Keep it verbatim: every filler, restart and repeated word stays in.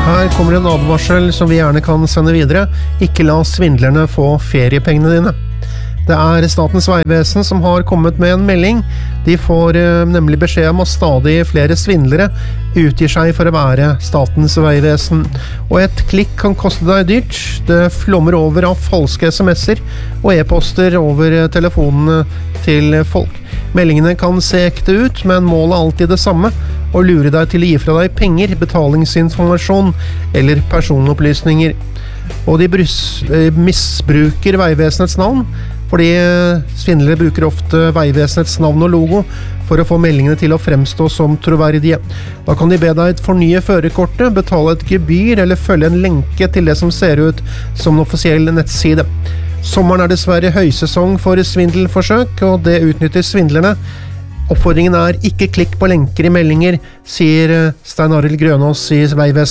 Her kommer en advarsel som vi gjerne kan sende videre. Ikke la svindlerne få feriepengene dine. Det er Statens vegvesen som har kommet med en melding. De får eh, nemlig beskjed om at stadig flere svindlere utgir seg for å være Statens vegvesen. Og et klikk kan koste deg dyrt. Det flommer over av falske sms'er og e-poster over telefonene til folk. Meldingene kan se ekte ut, men målet er alltid det samme: å lure deg til å gi fra deg penger, betalingsinformasjon eller personopplysninger. Og de brus, eh, misbruker Vegvesenets navn, fordi svindlere bruker ofte Vegvesenets navn og logo for å få meldingene til å fremstå som troverdige. Da kan de be deg fornye førerkortet, betale et gebyr eller følge en lenke til det som ser ut som en offisiell nettside. Sommeren er dessverre høysesong for svindelforsøk, og det utnytter svindlerne. Oppfordringen er ikke klikk på lenker i meldinger, sier Stein Arild Grønås i Vegvesenet.